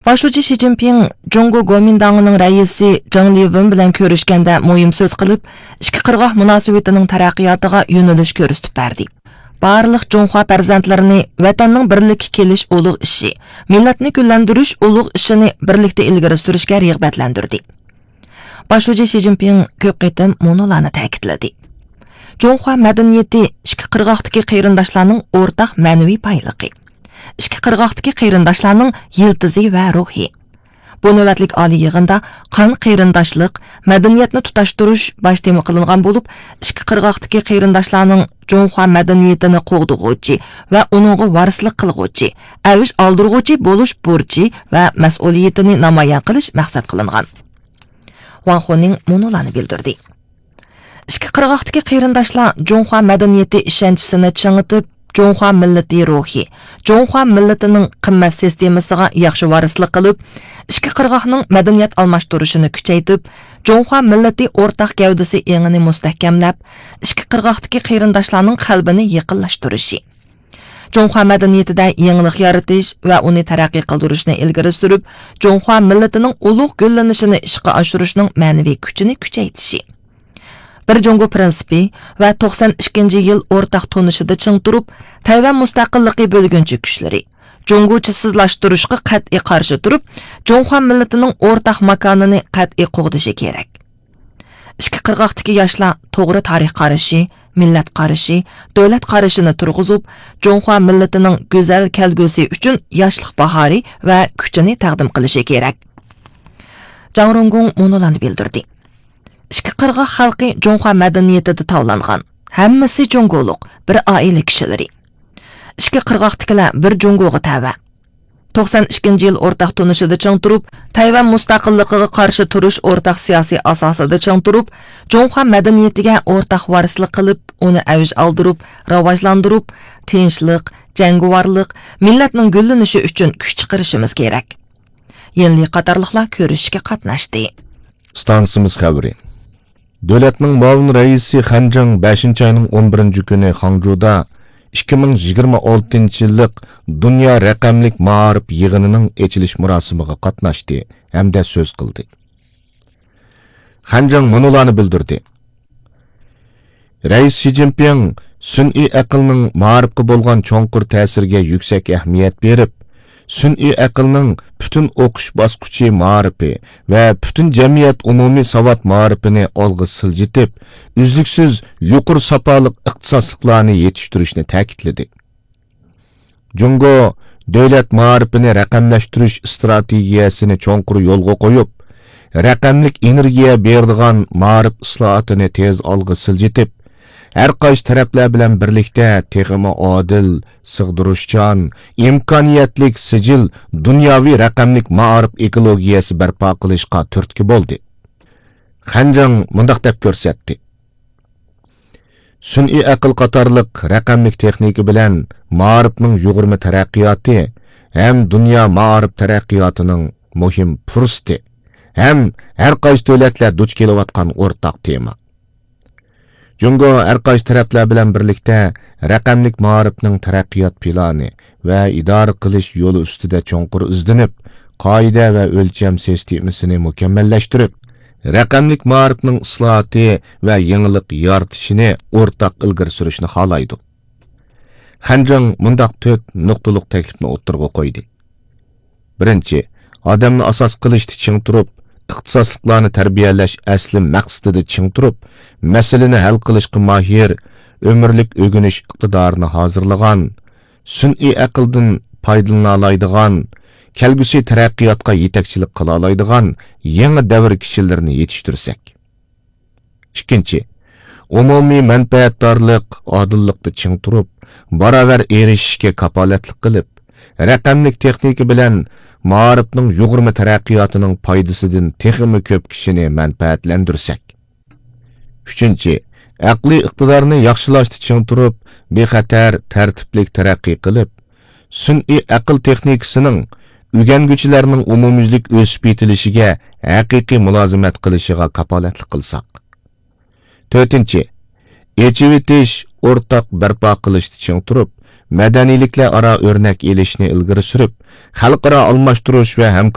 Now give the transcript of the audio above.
Başucu Xi Jinping Jungo Kuomintangının raisi Zhang Liwen bilan ko'rishganda muhim so'z qilib, ikki qirg'oq munosabatining taraqqiyotiga yo'nalish ko'rsatib berdi. Barliq Jonghua farzandlarini vatanning birlikka kelish ulug' ishi, millatni gullantirish ulug' ishini birlikda ilgari surishga rag'batlantirdi. Başucu Xi Jinping ko'p qitim monolarni ta'kidladi. Jonghua madaniyati ikki qirg'oqdagi qarindoshlarning o'rtaq ma'naviy payligi. İki qirg'oqdagi qarindoshlarning yildizi va ruhi. Bu navbatlik oliy yig'inda qon qarindoshlik, madaniyatni tutashtirish bosh tema qilingan bo'lib, ikki qirg'oqdagi qarindoshlarning Jonghua madaniyatini qo'g'dug'uvchi va uningga varislik qilguvchi, avish oldirguvchi bo'lish burchi va mas'uliyatini namoyon qilish maqsad qilingan. Wang Huning monolarni bildirdi. Ikki qirg'oqdagi qarindoshlar Jonghua madaniyati ishonchisini chingitib, Jonghua millati ruhi, Jonghua millatining qimmat sistemasiga yaxshi varislik qilib, ikki qirg'oqning madaniyat almashtirishini kuchaytirib, Jonghua millati o'rtaq gavdasi engini mustahkamlab, ikki qirg'oqdagi qarindoshlarning qalbini yaqinlashtirishi. Jonghua madaniyatida yangilik yaratish va uni taraqqiy qildirishni ilgari surib, Jonghua millatining ulug' gullanishini ishga oshirishning ma'naviy kuchini kuchaytirishi. Bir Jongo prinsipi va 92-yil o'rtaq tonishida ching turib, Tayvan mustaqilligi bo'lgunchi kuchlari Jongochasizlashtirishga qat'iy qarshi turib, Jonghua millatining o'rtaq makonini qat'iy qo'g'dishi kerak. Ikki qirg'oqdagi yoshlar to'g'ri tarix qarashi, millat qarashi, davlat qarashini turg'izib, Jonghua millatining go'zal kelgusi uchun yoshlik bahori va kuchini taqdim qilishi kerak. Zhang Rongong monolarni bildirdi. İki qirg'oq xalqi Jonghua madaniyatida tavlangan. Hammasi Jongoluq, bir oila kishilari. İki qirg'oqdagilar bir Jongoga tava. 92-yil o'rtaq tunishida ching turib, Tayvan mustaqilligiga qarshi turish o'rtaq siyosiy asosida ching turib, Jonghua madaniyatiga o'rtaq varislik qilib, uni avj oldirib, rivojlantirib, tinchlik, jangovarlik, millatning gullanishi uchun kuch chiqarishimiz kerak. Yilli qatorliqlar ko'rishga qatnashdi. Stansimiz xabari. Davlatning muavin raisi Xanjang 5-oyning 11-kuni Hangzhouda 2026-yillik Dunyo raqamlik ma'arif yig'inining ochilish murosimiga qatnashdi hamda so'z qildi. Xanjang monolarni bildirdi. Rais Xi Jinping sun'iy aqlning ma'arifga bo'lgan cho'nqur ta'siriga yuksak ahamiyat berib, sun'iy aqlning bütün o'qish bosqichi ma'arifi va bütün jamiyat umumiy savod ma'arifini olg'a siljitib, uzluksiz yuqori safoliq ixtisosliklarni yetishtirishni ta'kidladi. Jungo davlat ma'arifini raqamlashtirish strategiyasini cho'nqur yo'lga qo'yib, raqamlik energiya beradigan ma'arif islohotini tez olg'a siljitib, her qaysi taraflar bilan birlikda texmi adil, sig'dirishchan, imkoniyatlik sijil dunyoviy raqamlik ma'arif ekologiyasi barpo qilishga turtki bo'ldi. Xanjang mundaq deb ko'rsatdi. Sun'iy aql qatorliq raqamlik texnika bilan ma'arifning yuqori taraqqiyoti ham dunyo ma'arif taraqqiyotining muhim fursati, ham har qaysi davlatlar duch kelayotgan o'rtaq tema. Jungo har qaysi taraflar bilan birlikda raqamlik ma'arifning taraqqiyot plani va idora qilish yo'li ustida cho'nqur izlanib, qoida va o'lcham sistemasini mukammallashtirib, raqamlik ma'arifning islohoti va yangilik yaratishini o'rtaq ilgari surishni xohlaydi. Xanjang mundaq 4 nuqtaliq taklifni o'tirg'a qo'ydi. Birinchi, odamni asos qilishni ching turib, ixtisosliklarni tarbiyalash asli maqsadida ching turib, masalani hal qilishga mahir, ömürlük o'g'inish iqtidorini hozirlagan, sun'iy aqldan foydalana oladigan, kelgusi taraqqiyotga yetakchilik qila oladigan yangi davr kishilarini yetishtirsak. Ikkinchi, umumiy manfaatdorlik, odillikni ching turib, barobar erishishga kapolatlik qilib, raqamlik texnika bilan ma'arifning yuqori taraqqiyotining foydasidan texmi ko'p kishini manfaatlantirsak. Uchinchi, aqliy iqtidorni yaxshilashni ching turib, bexatar, tartiblik taraqqiy qilib, sun'iy aql texnikasining o'rganuvchilarning umumyuzlik o'sib yetilishiga haqiqiy mulozimat qilishiga kapolatlik qilsak. To'rtinchi, echivitish, o'rtaq barpo qilishni ching turib, madaniyliklar aro o'rnak elishni ilgari surib, xalqaro almashtirish va